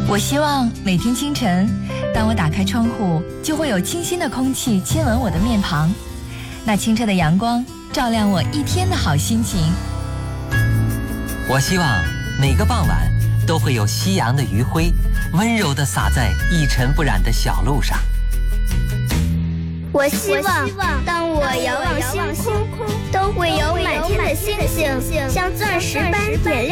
我希望每天清晨，当我打开窗户，就会有清新的空气亲吻我的面庞，那清澈的阳光照亮我一天的好心情。 我希望每个傍晚都会有夕阳的余晖，温柔地洒在一尘不染的小路上。 我希望当我遥望星空，都会有满天的星星像钻石般点亮